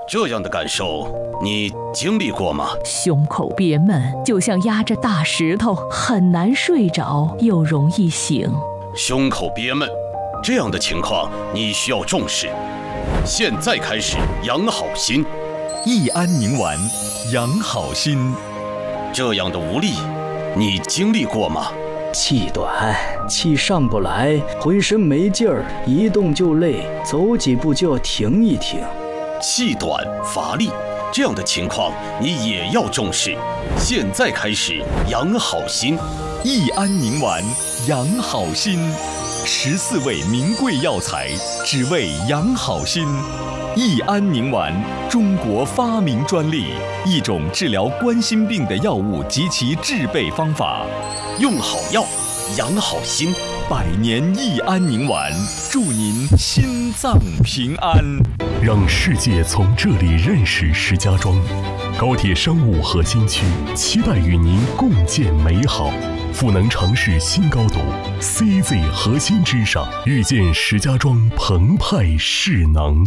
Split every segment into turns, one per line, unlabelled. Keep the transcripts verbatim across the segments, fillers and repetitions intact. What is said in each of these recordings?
这样的感受，你经历过吗？
胸口憋闷，就像压着大石头，很难睡着，又容易醒。
胸口憋闷，这样的情况你需要重视。现在开始养好心，
益安宁丸，养好心。
这样的无力，你经历过吗？
气短，气上不来，浑身没劲儿，一动就累，走几步就要停一停。
气短乏力，这样的情况你也要重视。现在开始养好心，
益安宁丸，养好心。十四味名贵药材，只为养好心。益安宁丸，中国发明专利，一种治疗冠心病的药物及其制备方法。
用好药，养好心。
百年益安宁丸，祝您心脏平安。
让世界从这里认识石家庄。高铁商务核心区，期待与您共建美好。赋能城市新高度 ，C Z 核心之上，遇见石家庄澎湃势能。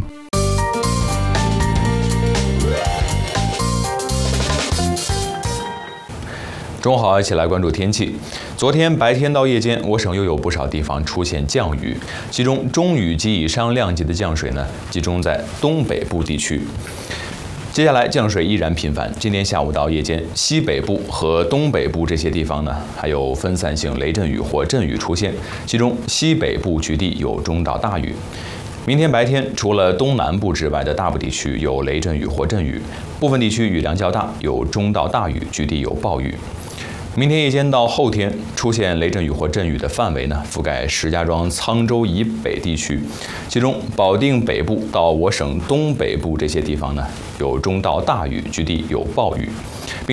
中午好，一起来关注天气。昨天白天到夜间，我省又有不少地方出现降雨，其中中雨及以上量级的降水呢，集中在东北部地区。接下来降水依然频繁，今天下午到夜间，西北部和东北部这些地方呢，还有分散性雷阵雨或阵雨出现，其中西北部局地有中到大雨。明天白天，除了东南部之外的大部地区有雷阵雨或阵雨，部分地区雨量较大，有中到大雨，局地有暴雨。明天夜间到后天出现雷阵雨或阵雨的范围呢，覆盖石家庄、沧州以北地区，其中保定北部到我省东北部这些地方呢，有中到大雨，局地有暴雨。